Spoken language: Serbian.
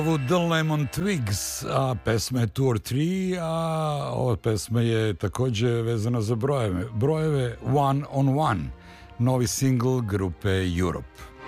Ovu The Lemon Twigs, a pesma je Tour 3, a ova pesma je takođe vezana za brojeve. Brojeve One on One, novi singl grupe Europe.